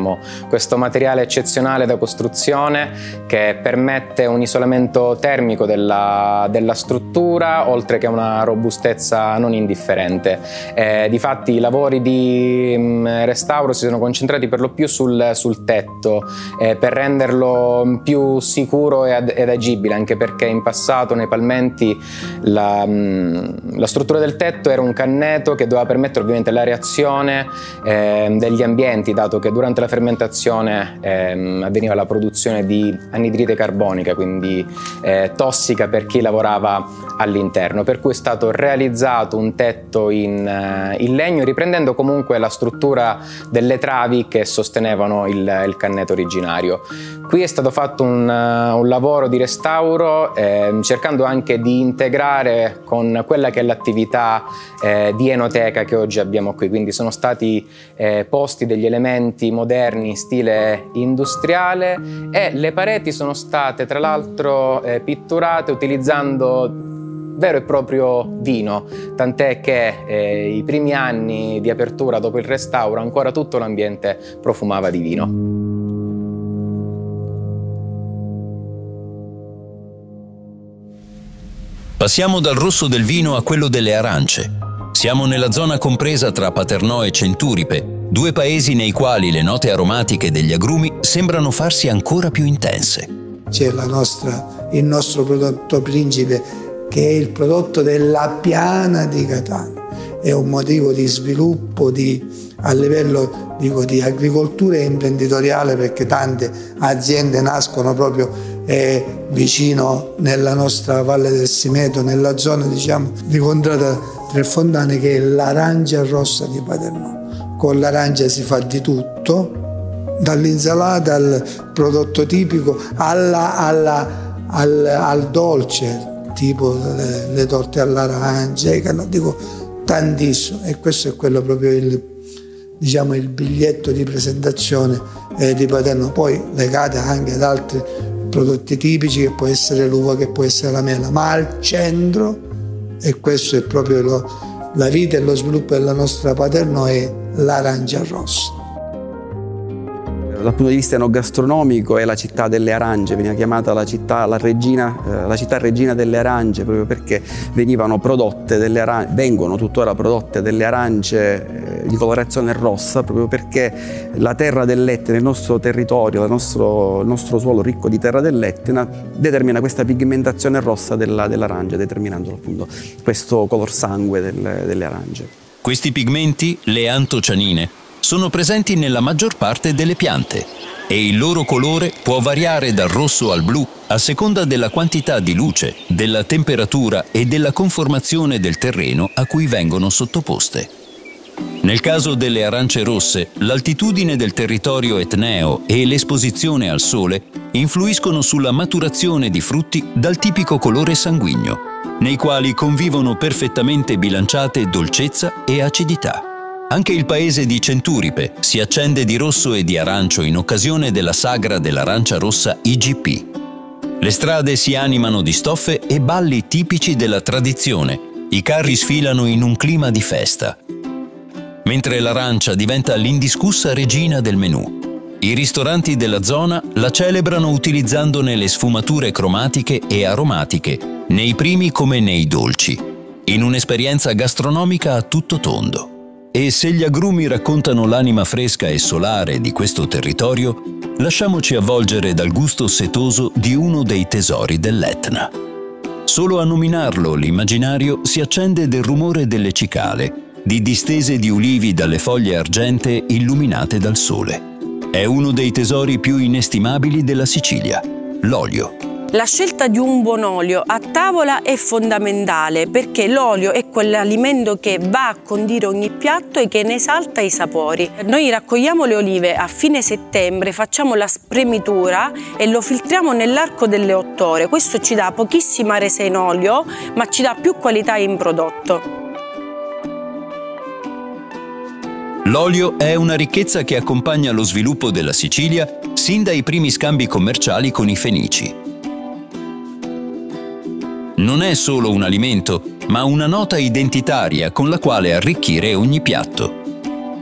abbiamo questo materiale eccezionale da costruzione che permette un isolamento termico della struttura, oltre che una robustezza non indifferente. Difatti i lavori di restauro si sono concentrati per lo più sul tetto, per renderlo più sicuro ed agibile, anche perché in passato nei palmenti la struttura del tetto era un canneto che doveva permettere ovviamente la reazione degli ambienti, dato che durante la fermentazione avveniva la produzione di anidride carbonica, quindi tossica per chi lavorava all'interno, per cui è stato realizzato un tetto in legno, riprendendo comunque la struttura delle travi che sostenevano il canneto originario. Qui è stato fatto un lavoro di restauro cercando anche di integrare con quella che è l'attività di enoteca che oggi abbiamo qui, quindi sono stati posti degli elementi moderni in stile industriale e le pareti sono state tra l'altro pitturate utilizzando vero e proprio vino, tant'è che i primi anni di apertura dopo il restauro ancora tutto l'ambiente profumava di vino. Passiamo dal rosso del vino a quello delle arance. Siamo nella zona compresa tra Paternò e Centuripe, due paesi nei quali le note aromatiche degli agrumi sembrano farsi ancora più intense. C'è il nostro prodotto principe, che è il prodotto della Piana di Catania. È un motivo di sviluppo a livello di agricoltura e imprenditoriale, perché tante aziende nascono proprio vicino nella nostra Valle del Simeto, nella zona di Contrada Trefontane, che è l'arancia rossa di Paternò. Con l'arancia si fa di tutto, dall'insalata al prodotto tipico al dolce, tipo le torte all'arancia, tantissimo, e questo è quello proprio il biglietto di presentazione di Paternò, poi legate anche ad altri prodotti tipici, che può essere l'uva, che può essere la mela, ma al centro, e questo è proprio la vita e lo sviluppo della nostra Paternò, è l'arancia rossa. Dal punto di vista enogastronomico è la città delle arance, veniva chiamata la città regina delle arance, proprio perché vengono tuttora prodotte delle arance di colorazione rossa, proprio perché la terra dell'Etna, il nostro territorio, il nostro suolo ricco di terra dell'Etna, determina questa pigmentazione rossa dell'arancia, determinando appunto questo color sangue delle arance. Questi pigmenti, le antocianine, sono presenti nella maggior parte delle piante e il loro colore può variare dal rosso al blu a seconda della quantità di luce, della temperatura e della conformazione del terreno a cui vengono sottoposte. Nel caso delle arance rosse, l'altitudine del territorio etneo e l'esposizione al sole influiscono sulla maturazione di frutti dal tipico colore sanguigno, nei quali convivono perfettamente bilanciate dolcezza e acidità. Anche il paese di Centuripe si accende di rosso e di arancio in occasione della sagra dell'arancia rossa IGP. Le strade si animano di stoffe e balli tipici della tradizione. I carri sfilano in un clima di festa. Mentre l'arancia diventa l'indiscussa regina del menù. I ristoranti della zona la celebrano utilizzandone le sfumature cromatiche e aromatiche, nei primi come nei dolci, in un'esperienza gastronomica a tutto tondo. E se gli agrumi raccontano l'anima fresca e solare di questo territorio, lasciamoci avvolgere dal gusto setoso di uno dei tesori dell'Etna. Solo a nominarlo l'immaginario si accende del rumore delle cicale, di distese di ulivi dalle foglie argentee illuminate dal sole. È uno dei tesori più inestimabili della Sicilia, l'olio. La scelta di un buon olio a tavola è fondamentale, perché l'olio è quell'alimento che va a condire ogni piatto e che ne esalta i sapori. Noi raccogliamo le olive a fine settembre, facciamo la spremitura e lo filtriamo nell'arco delle 8 ore. Questo ci dà pochissima resa in olio, ma ci dà più qualità in prodotto. L'olio è una ricchezza che accompagna lo sviluppo della Sicilia sin dai primi scambi commerciali con i Fenici. Non è solo un alimento, ma una nota identitaria con la quale arricchire ogni piatto.